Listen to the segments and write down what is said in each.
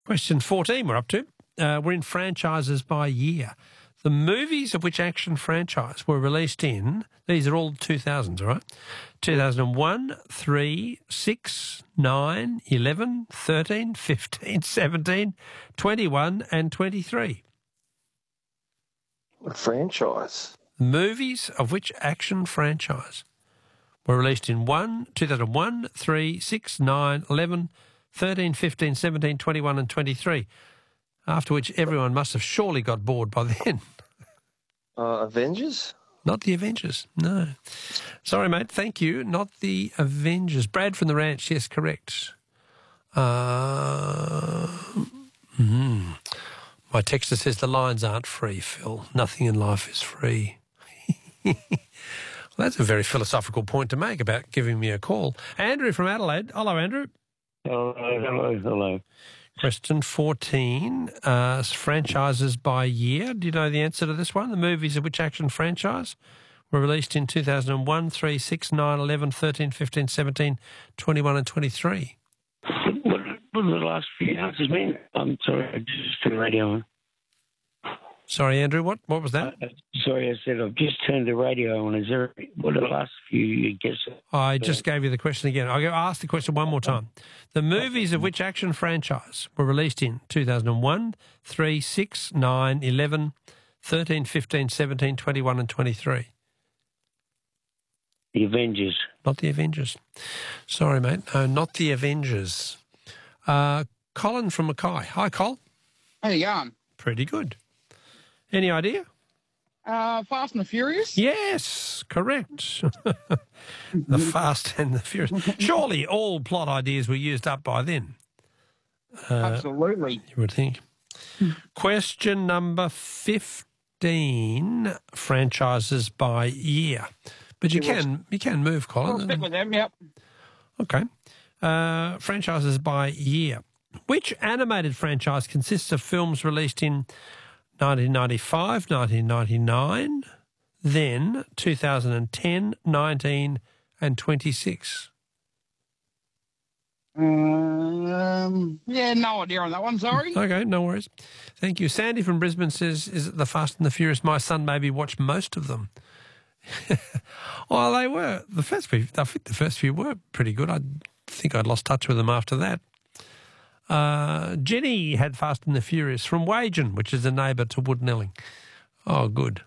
Question 14 we're up to. We're in franchises by year. The movies of which action franchise were released in, these are all 2000s, all right? 2001, 3, 6, 9, 11, 13, 15, 17, 21 and 23. What franchise? Movies of which action franchise were released in 2001, 3, 6, 9, 11, 13, 15, 17, 21 and 23, after which everyone must have surely got bored by then. Avengers? Not the Avengers, no. Sorry, mate, thank you. Not the Avengers. Brad from the Ranch, yes, correct. My texter says the lines aren't free, Phil. Nothing in life is free. Well, that's a very philosophical point to make about giving me a call. Andrew from Adelaide. Hello, Andrew. Hello. Question 14, franchises by year. Do you know the answer to this one? The movies of which action franchise were released in 2001, 3, 6, 9, 11, 13, 15, 17, 21 and 23? What were the last few answers mean? I'm sorry, I just turned the radio on. Sorry, Andrew, what was that? Sorry, I said I've just turned the radio on. What are the last few guesses? I just gave you the question again. I'll ask the question one more time. The movies of which action franchise were released in 2001, 3, 6, 9, 11, 13, 15, 17, 21 and 23? The Avengers. Not the Avengers. Sorry, mate. No, not the Avengers. Colin from Mackay. Hi, Col. How you going? Pretty good. Any idea? Fast and the Furious? Yes, correct. The Fast and the Furious. Surely all plot ideas were used up by then. Absolutely. You would think. Question number 15, franchises by year. But you can move, Colin. I'll stick with them, yep. Okay. Franchises by year. Which animated franchise consists of films released in 1995, 1999, then 2010, 19 and 26? Yeah, no idea on that one, sorry. Okay, no worries. Thank you. Sandy from Brisbane says, is it The Fast and the Furious? My son maybe watched most of them. Well, they were. I think the first few were pretty good. I think I'd lost touch with them after that. Jenny had Fast and the Furious from Wagen, which is a neighbour to Woodnelling. Oh, good.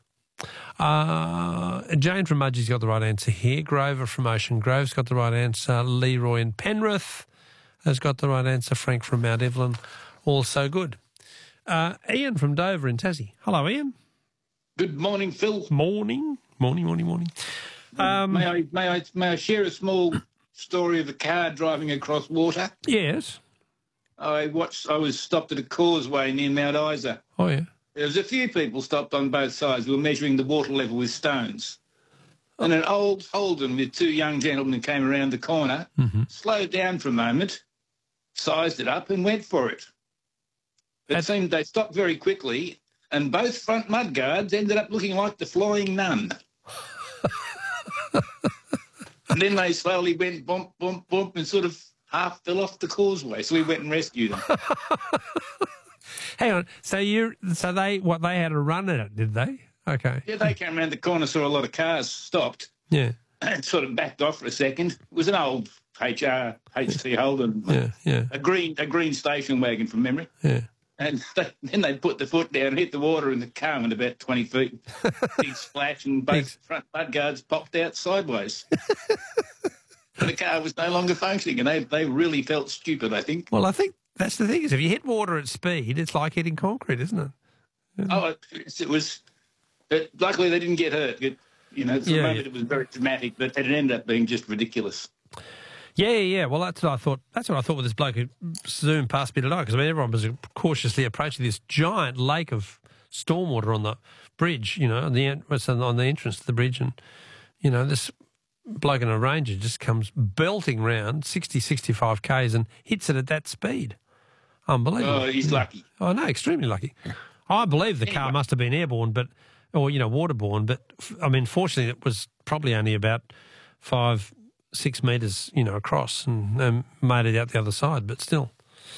Jane from Mudgee's got the right answer here. Grover from Ocean Grove's got the right answer. Leroy in Penrith has got the right answer. Frank from Mount Evelyn, also good. Ian from Dover in Tassie. Hello, Ian. Good morning, Phil. Morning. May I share a small story of a car driving across water? Yes. I was stopped at a causeway near Mount Isa. Oh, yeah. There was a few people stopped on both sides. We were measuring the water level with stones. And an old Holden with two young gentlemen came around the corner, slowed down for a moment, sized it up and went for it. It seemed they stopped very quickly, and both front mudguards ended up looking like the Flying Nun. And then they slowly went bump, bump, bump, and sort of half fell off the causeway. So we went and rescued them. Hang on. So they had a run at it, did they? Okay. Yeah, they came around the corner, saw a lot of cars stopped. Yeah. And sort of backed off for a second. It was an old HT Holden. Yeah. A green station wagon from memory. Yeah. And then they put the foot down and hit the water in the car went about 20 feet. Big splash, and both front mudguards popped out sideways. And the car was no longer functioning, and they really felt stupid, I think. Well, I think that's the thing, is if you hit water at speed, it's like hitting concrete, isn't it? Oh, it was... luckily, they didn't get hurt. For the moment, it was very dramatic, but it ended up being just ridiculous. Yeah. Well, that's what I thought. That's what I thought with this bloke who zoomed past me today, because everyone was cautiously approaching this giant lake of stormwater on the bridge, on the entrance to the bridge, and this bloke in a Ranger just comes belting round 60, 65 k's and hits it at that speed. Unbelievable. Oh, he's lucky. Oh no, extremely lucky. I believe the car must have been airborne, or waterborne, but I mean, fortunately, it was probably only about 5-6 metres, across, and made it out the other side. But still,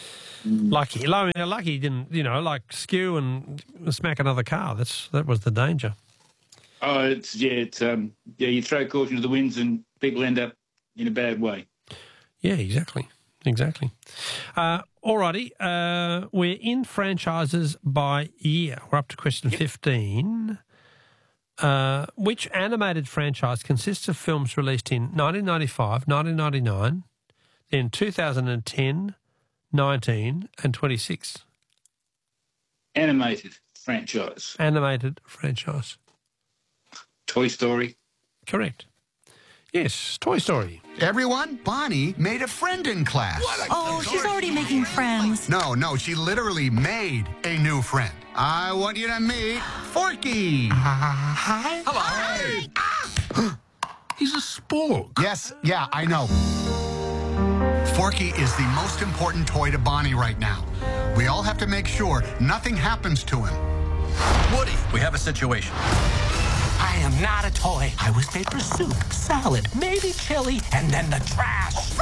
Lucky he didn't, like skew and smack another car. That was the danger. Oh, you throw caution to the winds and people end up in a bad way. Yeah, exactly. Alrighty, we're in franchises by year. We're up to question 15. Which animated franchise consists of films released in 1995, 1999, then 2010, 19 and 26? Animated franchise. Toy Story. Correct. Yes, Toy Story. Everyone, Bonnie made a friend in class. Oh, she's already making friends. No, she literally made a new friend. I want you to meet Forky. Hi. Hello. Hi. He's a spork. Yes, yeah, I know. Forky is the most important toy to Bonnie right now. We all have to make sure nothing happens to him. Woody, we have a situation. I am not a toy. I was made for soup, salad, maybe chili, and then the trash.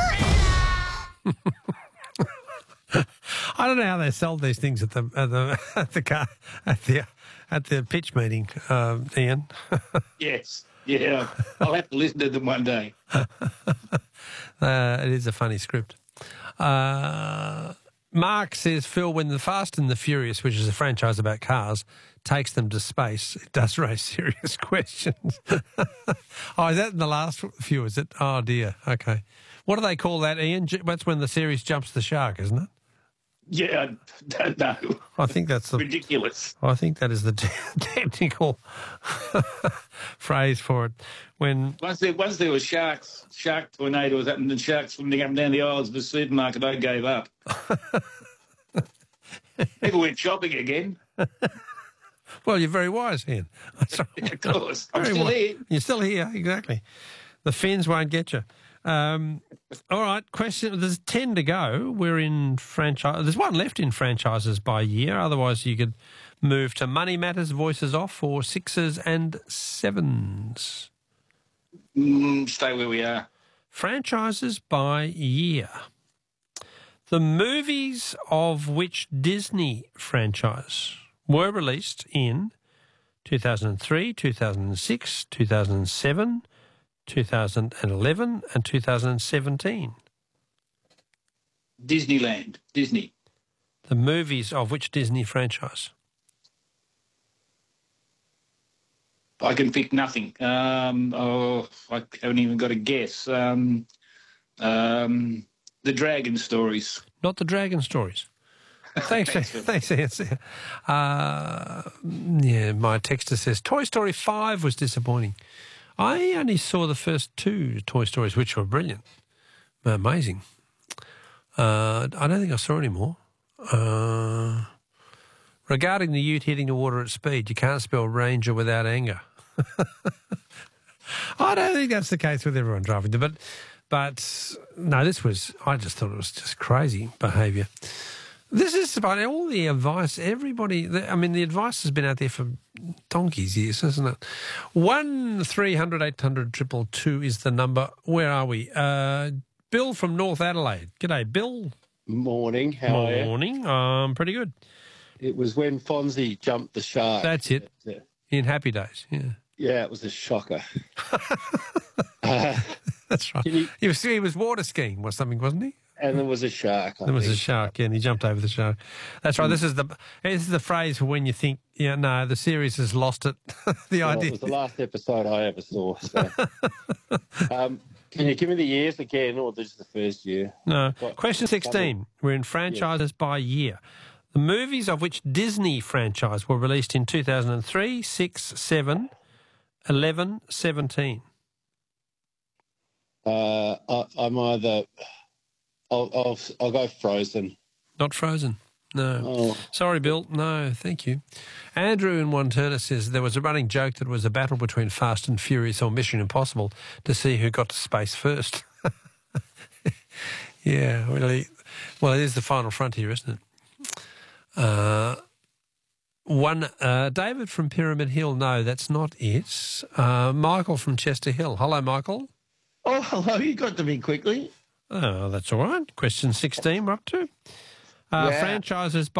I don't know how they sold these things at the pitch meeting, Ian. Yes, yeah. I'll have to listen to them one day. It is a funny script. Mark says, Phil, when The Fast and the Furious, which is a franchise about cars, takes them to space, it does raise serious questions. Oh, is that in the last few, is it? Oh, dear. Okay. What do they call that, Ian? That's when the series jumps the shark, isn't it? Yeah, I don't know. I think that's ridiculous. I think that is the technical phrase for it. When once there was shark tornadoes happening and sharks swimming up and down the aisles of the supermarket, I gave up. People went shopping again. Well, you're very wise, Ian. Of course, I'm still here. You're still here, exactly. The fins won't get you. All right, question. There's 10 to go. We're in franchise. There's one left in franchises by year. Otherwise, you could move to Money Matters, Voices Off, or Sixes and Sevens. Stay where we are. Franchises by year. The movies of which Disney franchise were released in 2003, 2006, 2007, 2011 and 2017. Disneyland. Disney. The movies of which Disney franchise? I can pick nothing. I haven't even got a guess. The Dragon Stories. Not the Dragon Stories. Thanks, Ian. Yeah, my texter says Toy Story 5 was disappointing. I only saw the first two Toy Stories, which were brilliant. Amazing. I don't think I saw any more. Regarding the ute hitting the water at speed, you can't spell ranger without anger. I don't think that's the case with everyone driving. But no, I just thought it was just crazy behaviour. This is about all the advice. The advice has been out there for donkey's years, isn't it? 1-300-800-222 is the number. Where are we? Bill from North Adelaide. G'day, Bill. Morning. How are you? Morning. Pretty good. It was when Fonzie jumped the shark. That's it. In Happy Days, yeah. Yeah, it was a shocker. That's right. He was water skiing or something, wasn't he? And there was a shark. There was a shark, yeah, and he jumped over the shark. That's right. This is the phrase for when you think, no, the series has lost it. Idea. It was the last episode I ever saw. So. Can you give me the years again, or just the first year? No. Question 16. We're in franchises by year. The movies of which Disney franchise were released in 2003, 6, 7, 11, 17. I'm either. I'll go Frozen. Not Frozen. No. Oh. Sorry, Bill. No, thank you. Andrew in Wanturna says there was a running joke that it was a battle between Fast and Furious or Mission Impossible to see who got to space first. Yeah, really. Well, it is the final frontier, isn't it? David from Pyramid Hill. No, that's not it. Michael from Chester Hill. Hello, Michael. Oh, hello. You got to me quickly. Oh, that's all right. Question 16 we're up to. Franchises